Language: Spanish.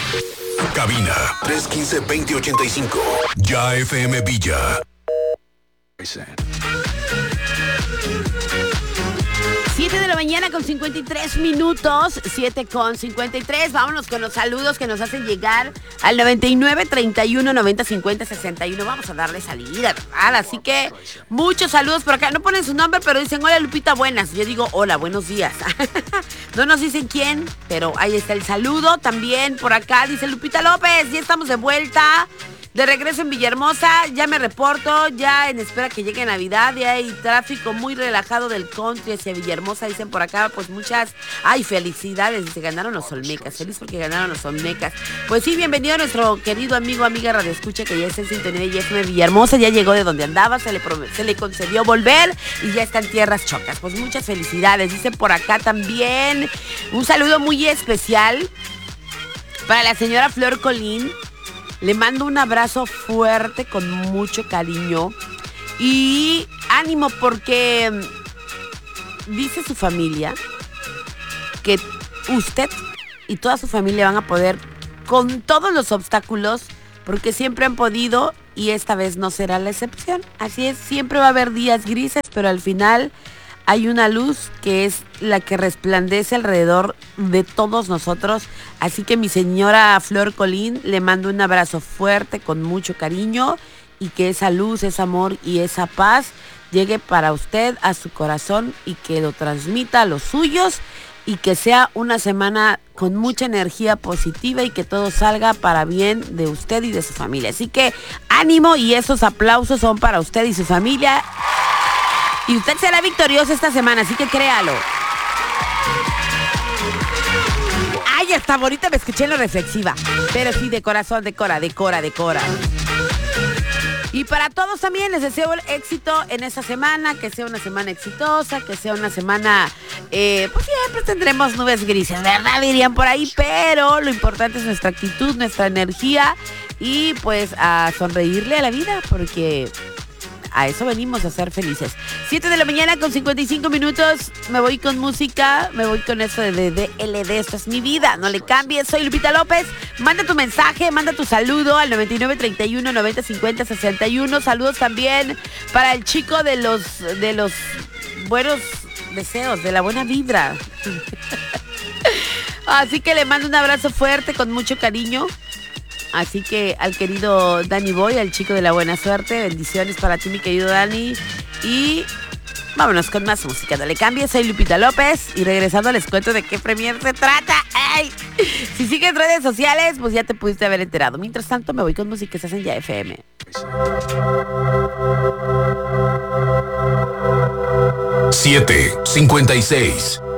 Cabina 315-2085. Ya FM Villa. 7 de la mañana con 53 minutos, 7 con 53. Vámonos con los saludos que nos hacen llegar al 99 31 90 50 61. Vamos a darle salida, ¿verdad? Así que muchos saludos por acá. No ponen su nombre, pero dicen hola Lupita, buenas. Yo digo hola, buenos días. No nos dicen quién, pero ahí está el saludo. También por acá dice Lupita López, ya estamos de vuelta. De regreso en Villahermosa, ya me reporto, ya en espera que llegue Navidad, ya hay tráfico muy relajado del country hacia Villahermosa, dicen por acá, pues muchas, felicidades, se ganaron los Olmecas, feliz porque ganaron los Olmecas. Pues sí, bienvenido a nuestro querido amiga Radio Escucha, que ya está en sintonía de FM Villahermosa, ya llegó de donde andaba, se le concedió volver y ya está en tierras chocas. Pues muchas felicidades, dicen por acá también, un saludo muy especial para la señora Flor Colín. Le mando un abrazo fuerte con mucho cariño y ánimo porque dice su familia que usted y toda su familia van a poder con todos los obstáculos porque siempre han podido y esta vez no será la excepción. Así es, siempre va a haber días grises, pero al final hay una luz que es la que resplandece alrededor de todos nosotros. Así que mi señora Flor Colín, le mando un abrazo fuerte con mucho cariño y que esa luz, ese amor y esa paz llegue para usted a su corazón y que lo transmita a los suyos y que sea una semana con mucha energía positiva y que todo salga para bien de usted y de su familia. Así que ánimo y esos aplausos son para usted y su familia. Y usted será victorioso esta semana, así que créalo. Ay, hasta bonita me escuché en lo reflexiva. Pero sí, de corazón, decora. Y para todos también les deseo el éxito en esta semana, que sea una semana exitosa, que sea una semana, pues siempre tendremos nubes grises, ¿verdad? Dirían por ahí, pero lo importante es nuestra actitud, nuestra energía y pues a sonreírle a la vida, porque a eso venimos, a ser felices. 7 de la mañana con 55 minutos. Me voy con música, me voy con eso de DLD. Esto es mi vida, no le cambies. Soy Lupita López. Manda tu mensaje, manda tu saludo al 99 31 90 50 61. Saludos también para el chico de los buenos deseos, de la buena vibra. Así que le mando un abrazo fuerte con mucho cariño. Así que al querido Danny Boy, al chico de la buena suerte, bendiciones para ti, mi querido Danny. Y vámonos con más música. No le cambies, soy Lupita López. Y regresando les cuento de qué premier se trata. ¡Ay! Si sigues redes sociales, pues ya te pudiste haber enterado. Mientras tanto, me voy con música. Estás en Ya FM. 7:56.